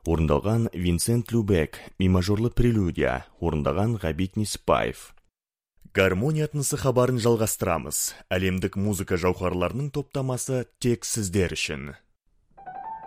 орындалған Винсент Любек, ми-мажорлы прелюдия, орындаған Ғабит Неспаев. Гармония тынысы хабарын жалғастырамыз. Әлемдік музыка жауһарларының топтамасы тек сіздер үшін.